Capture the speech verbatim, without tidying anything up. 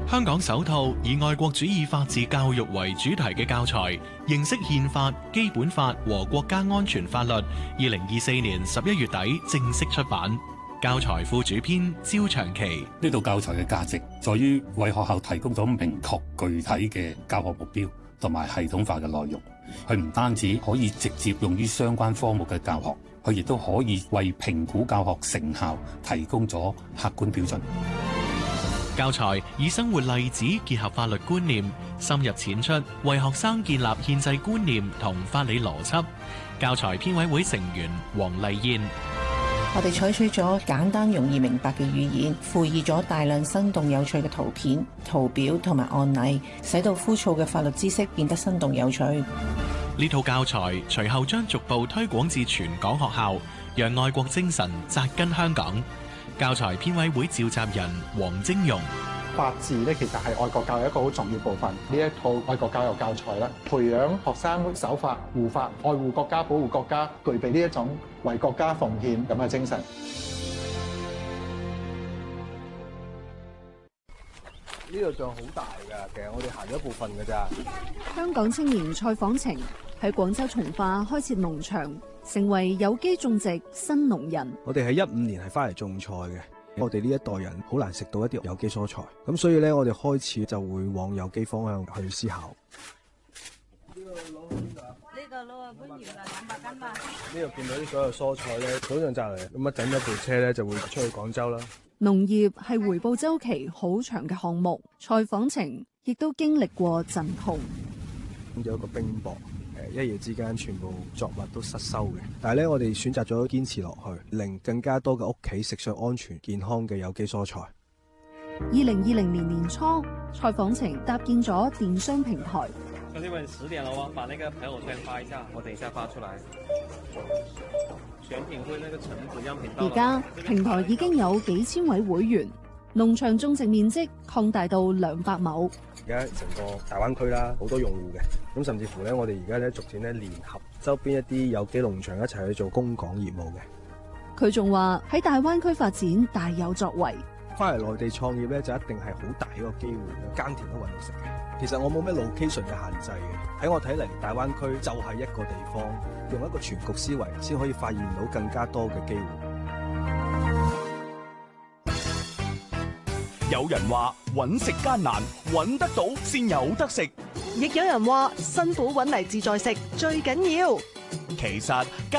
香港首套以愛國主義法治教育為主題嘅教材《認識憲法、基本法和國家安全法律》，二零二四年十一月底正式出版。教材副主編焦長期： 呢套教材嘅價值在於為學校提供咗明確具體嘅教學目標同埋系統化嘅內容。佢唔單止可以直接用於相關科目嘅教學，佢亦都可以為評估教學成效提供咗客觀標準。 教材以生活例子結合法律觀念，深入淺出，為學生建立憲制觀念同法理邏輯。教材編委會成員黃麗燕： 我哋採取咗簡單容易明白嘅語言，附以咗大量生動有趣嘅圖片、圖表同埋案例，使到枯燥嘅法律知識變得生動有趣。 呢套教材隨後將逐步推廣至全港學校，讓愛國精神扎根香港。教材編委會召集人黃晶容： 法治咧，其實係愛國教育一個好重要部分。呢一套愛國教育教材咧，培養學生守法、護法、愛護國家、保護國家，具備呢一種為國家奉獻咁嘅精神。 呢度仲好大㗎，其實我哋行咗一部分㗎咋。 香港青年蔡訪程喺廣州從化開設農場，成為有機種植新農人。 我哋喺一五年係翻嚟種菜嘅，我哋呢一代人好難食到一啲有機蔬菜，咁所以咧，我哋開始就會往有機方向去思考。呢個攞去邊度啊？呢個攞去搬鹽啊，兩百斤嘛。呢度見到啲所有蔬菜咧，早上摘嚟，咁一整一部車咧就會出去廣州啦。 農業係回報週期好長嘅項目，蔡訪程亦都經歷過陣痛。 咁有一個冰雹，誒一夜之間全部作物都失收嘅。但係咧，我哋選擇咗堅持落去，令更加多嘅屋企食上安全健康嘅有機蔬菜。 二零二零年年初，蔡訪程搭建咗電商平台。 兄弟們，十點了喎，把那個朋友圈發一下，我等一下發出來。選品會那個橙子樣品到。 而家平台已經有幾千位會員，農場種植面積擴大到兩百畝。 而家成個大灣區啦，好多用戶嘅，咁甚至乎咧，我哋而家咧逐漸咧聯合周邊一啲有機農場一齊去做公港業務嘅。 佢仲話喺大灣區發展大有作為。 翻嚟內地創業咧，就一定係好大一個機會，耕田都搵到食嘅。其實我冇咩 location 嘅限制嘅，喺我睇嚟，大灣區就係一個地方，用一個全局思維，先可以發現到更加多嘅機會。 有人話揾食艱難，揾得到先有得食； 亦有人話辛苦揾嚟自在食最緊要。 其實